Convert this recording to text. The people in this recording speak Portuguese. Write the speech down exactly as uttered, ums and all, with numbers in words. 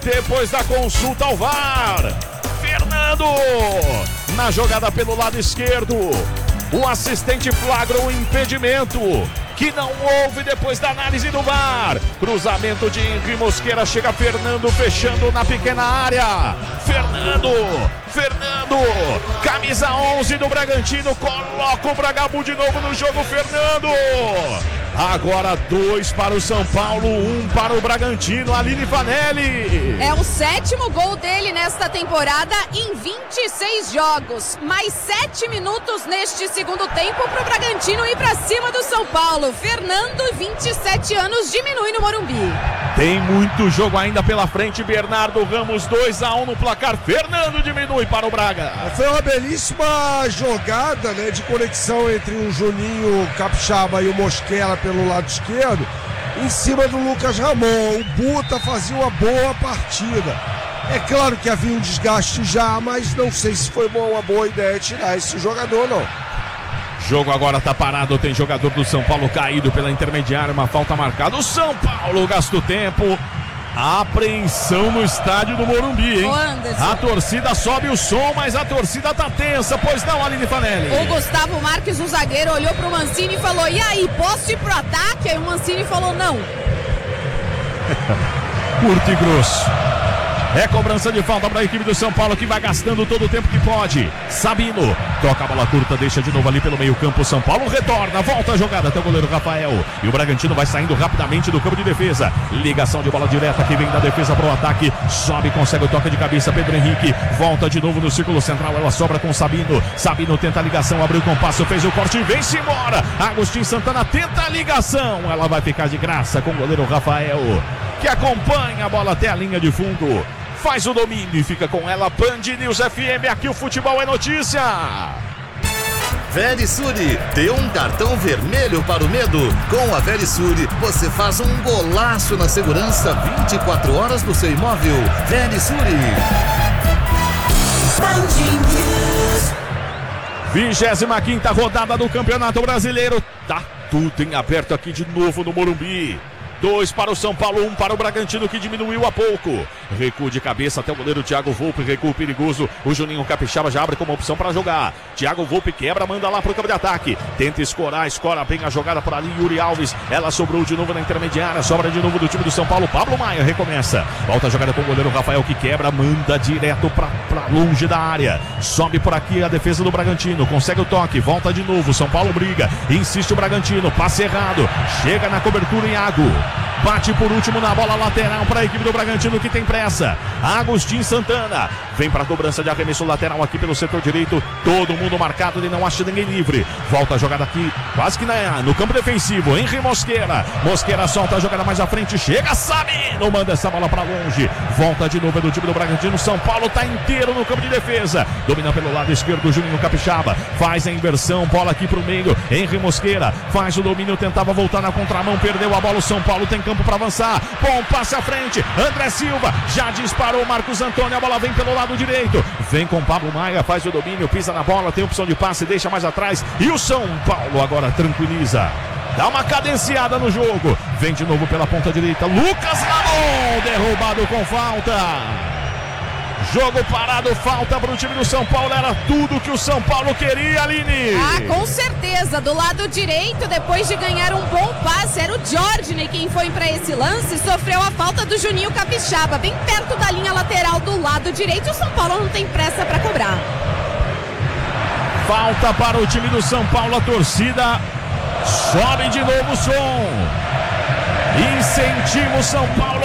depois da consulta ao V A R. Fernando, na jogada pelo lado esquerdo, o assistente flagra um impedimento que não houve depois da análise do V A R. Cruzamento de Henry Mosquera, chega Fernando fechando na pequena área. Fernando, Fernando, camisa onze do Bragantino, coloca o Bragabu de novo no jogo, Fernando. Agora dois para o São Paulo, um para o Bragantino, Aline Vanelli. É o sétimo gol dele nesta temporada em vinte e seis jogos. Mais sete minutos neste segundo tempo para o Bragantino ir para cima do São Paulo. Fernando, vinte e sete anos, diminui no Morumbi. Tem muito jogo ainda pela frente. Bernardo Ramos, dois a um no placar. Fernando diminui para o Braga. Foi uma belíssima jogada, né, de conexão entre o Juninho Capixaba e o Mosquera pelo lado esquerdo, em cima do Lucas Ramon. O Buta fazia uma boa partida. É claro que havia um desgaste já, mas não sei se foi uma boa ideia tirar esse jogador, não. Jogo agora tá parado, tem jogador do São Paulo caído pela intermediária, uma falta marcada. O São Paulo gasta o tempo. Apreensão no estádio do Morumbi, hein? A torcida sobe o som, mas a torcida tá tensa, pois não, Aline Fanelli? O Gustavo Marques, o zagueiro, olhou pro Mancini e falou: e aí, posso ir pro ataque? Aí o Mancini falou: não. Curto e grosso. É cobrança de falta para a equipe do São Paulo, que vai gastando todo o tempo que pode. Sabino toca a bola curta, deixa de novo ali pelo meio campo. São Paulo retorna, volta a jogada até o goleiro Rafael. E o Bragantino vai saindo rapidamente do campo de defesa. Ligação de bola direta que vem da defesa para o ataque. Sobe, consegue o toque de cabeça. Pedro Henrique volta de novo no círculo central. Ela sobra com Sabino. Sabino tenta a ligação, abriu o compasso, fez o corte e vem-se embora. Agostinho Santana tenta a ligação. Ela vai ficar de graça com o goleiro Rafael, que acompanha a bola até a linha de fundo. Faz o domínio e fica com ela. Band News F M, aqui o futebol é notícia. Verisure, dê um cartão vermelho para o medo. Com a Verisure, você faz um golaço na segurança vinte e quatro horas do seu imóvel. Verisure. vigésima quinta rodada do Campeonato Brasileiro. Tá tudo em aberto aqui de novo no Morumbi. Dois para o São Paulo, um para o Bragantino, que diminuiu há pouco. Recuo de cabeça até o goleiro Thiago Volpe, recuo perigoso. O Juninho Capixaba já abre como opção para jogar. Thiago Volpe quebra, manda lá para o campo de ataque. Tenta escorar, escora bem a jogada por ali. Yuri Alves, ela sobrou de novo na intermediária. Sobra de novo do time do São Paulo. Pablo Maia recomeça. Volta a jogada com o goleiro Rafael, que quebra, manda direto para longe da área. Sobe por aqui a defesa do Bragantino. Consegue o toque, volta de novo. São Paulo briga, insiste o Bragantino. Passe errado, chega na cobertura Iago. Bate por último na bola lateral para a equipe do Bragantino, que tem pressa. Agostinho Santana vem para a cobrança de arremesso lateral aqui pelo setor direito. Todo mundo marcado, ele não acha ninguém livre. Volta a jogada aqui, quase que na, no campo defensivo. Henry Mosquera. Mosquera solta a jogada mais à frente. Chega, Sabino, manda essa bola para longe. Volta de novo do time do Bragantino. São Paulo está inteiro no campo de defesa. Domina pelo lado esquerdo, Juninho Capixaba. Faz a inversão, bola aqui para o meio. Henry Mosquera faz o domínio, tentava voltar na contramão, perdeu a bola. O São Paulo tem campo para avançar. Bom passe à frente. André Silva já disparou. Marcos Antônio, a bola vem pelo lado direito. Vem com Pablo Maia, faz o domínio, pisa na bola, tem opção de passe, deixa mais atrás. E o São Paulo agora tranquiliza. Dá uma cadenciada no jogo. Vem de novo pela ponta direita. Lucas Ramon, derrubado com falta. Jogo parado, falta para o time do São Paulo. Era tudo que o São Paulo queria, Aline. Ah, com certeza. Do lado direito, depois de ganhar um bom passe, era o Jorginho quem foi para esse lance. Sofreu a falta do Juninho Capixaba, bem perto da linha lateral do lado direito. E o São Paulo não tem pressa para cobrar. Falta para o time do São Paulo. A torcida sobe de novo o som. Incentiva o São Paulo